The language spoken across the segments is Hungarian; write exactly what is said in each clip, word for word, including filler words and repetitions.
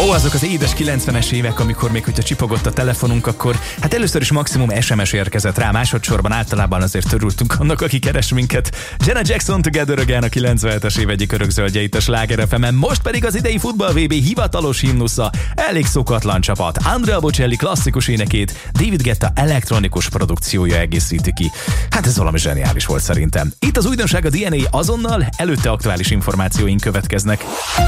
Ó, azok az édes kilencvenes évek, amikor még hogyha csipogott a telefonunk, akkor hát először is maximum es em es érkezett rá, másodszorban általában azért örültünk annak, aki keres minket. Janet Jackson Together Again a kilencvenhetes év egyik örökzöldje itt a Sláger ef emen, most pedig az idei futball vé bé hivatalos himnusza, elég szokatlan csapat. Andrea Bocelli klasszikus énekét David Guetta elektronikus produkciója egészíti ki. Hát ez valami zseniális volt szerintem. Itt az újdonság a dé en á azonnal, előtte aktuális információink következnek.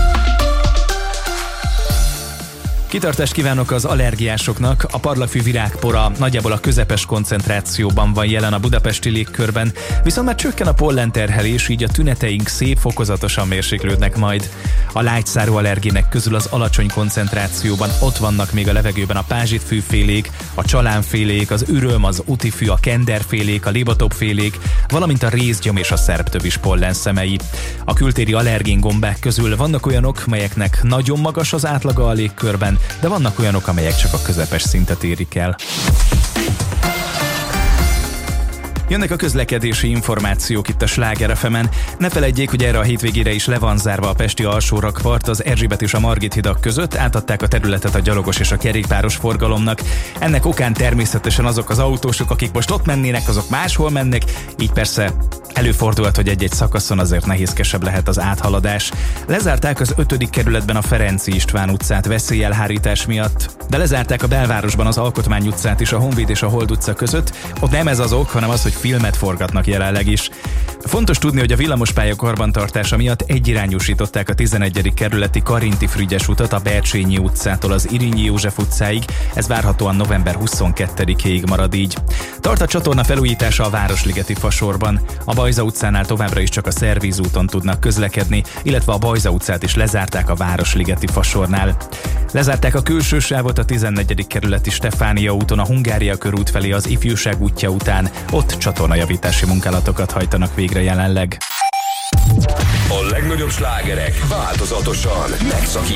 Kitartást kívánok az allergiásoknak, a parlagfű virágpora nagyjából a közepes koncentrációban van jelen a budapesti légkörben, viszont már csökken a pollenterhelés, így a tüneteink szép fokozatosan mérséklődnek majd. A lágyszárú allergének közül az alacsony koncentrációban ott vannak még a levegőben a pázsitfűfélék, a csalánfélék, az üröm, az utifű, a kenderfélék, a lébatopfélék, valamint a rézgyom és a szerptövis pollenszemei. A kültéri allergén gombák közül vannak olyanok, melyeknek nagyon magas az átlaga a légkörben, de vannak olyanok, amelyek csak a közepes szintet érik el. Jönnek a közlekedési információk itt a Sláger ef emen. Ne feledjék, hogy erre a hétvégére is le van zárva a pesti alsórakpart, az Erzsébet és a Margit hidak között, átadták a területet a gyalogos és a kerékpáros forgalomnak. Ennek okán természetesen azok az autósok, akik most ott mennének, azok máshol mennek, így persze előfordulhat, hogy egy-egy szakaszon azért nehézkesebb lehet az áthaladás. Lezárták az ötödik kerületben a Ferenczy István utcát veszélyelhárítás miatt, de lezárták a belvárosban az Alkotmány utcát is a Honvéd és a Hold utca között. Ott nem ez az ok, hanem az, hogy filmet forgatnak jelenleg is. Fontos tudni, hogy a villamospálya karbantartása miatt egyirányúsították a tizenegyedik kerületi Karinti Frigyes utat a Bercsényi utcától az Irényi József utcáig, ez várhatóan november huszonkettedikéig marad így. Tart a csatorna felújítása a Városligeti fasorban. A Bajza utcánál továbbra is csak a Szervíz úton tudnak közlekedni, illetve a Bajza utcát is lezárták a Városligeti fasornál. Lezárták a külső sávot a tizennegyedik kerületi Stefánia úton a Hungária körút felé az Ifjúság útja után, ott csatornajavítási munkálatokat hajtanak végre jelenleg. A legnagyobb slágerek változatosan megszakítottak.